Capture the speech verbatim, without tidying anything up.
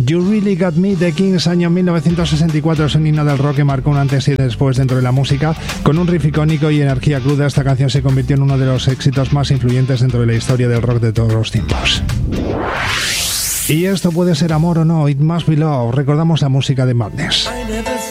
You Really Got Me, The Kings, año mil novecientos sesenta y cuatro, es un himno del rock que marcó un antes y después dentro de la música. Con un riff icónico y energía cruda, esta canción se convirtió en uno de los éxitos más influyentes dentro de la historia del rock de todos los tiempos. Y esto puede ser amor o no, It Must Be Love. Recordamos la música de Madness.